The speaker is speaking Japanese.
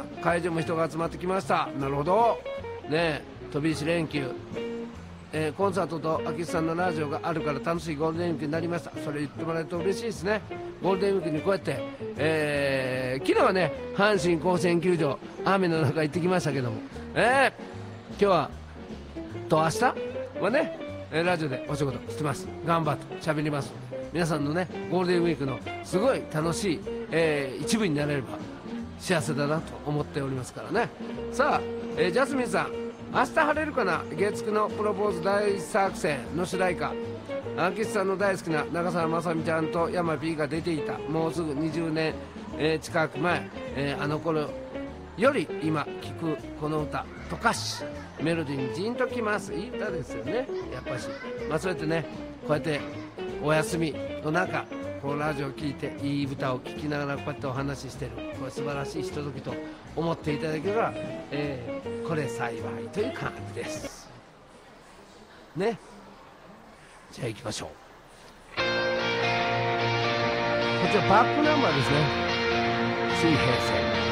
な会場も人が集まってきました。なるほどね。飛び石連休、コンサートと秋津さんのラジオがあるから楽しいゴールデンウィークになりました。それ言ってもらえると嬉しいですね。ゴールデンウィークにこうやって、昨日はね阪神甲子園球場雨の中行ってきましたけども、今日はと明日はねラジオでお仕事してます。頑張って喋ります。皆さんのねゴールデンウィークのすごい楽しい、一部になれれば幸せだなと思っておりますからね。さあ、ジャスミンさん、明日晴れるかな。月9のプロポーズ大作戦の主題歌、秋津さんの大好きな長澤まさみちゃんと山 P が出ていた。もうすぐ20年、近く前、あの頃より今聴くこの歌と歌詞メロディーにジーンときます。いい歌ですよねやっぱし。そうやってねこうやってお休みの中このラジオを聴いていい歌を聴きながらこうやってお話ししてる、これ素晴らしいひとときと思っていただければ、これ幸いという感じですね。じゃあ行きましょう。こちらバックナンバーですね。水平線。